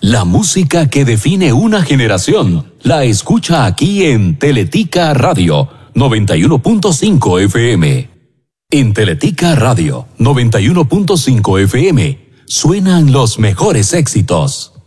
La música que define una generación la escucha aquí en Teletica Radio 91.5 FM. En Teletica Radio 91.5 FM suenan los mejores éxitos.